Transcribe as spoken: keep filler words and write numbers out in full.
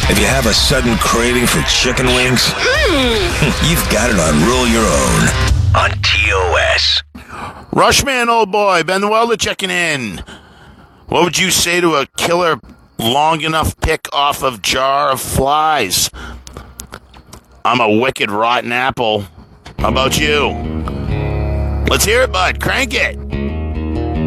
If you have a sudden craving for chicken wings, you've got it on Rule Your Own on T O S. Rushman, old boy, Ben the Welder checking in. What would you say to a killer long enough pick off of Jar of Flies? I'm a wicked rotten apple. How about you? Let's hear it, bud. Crank it.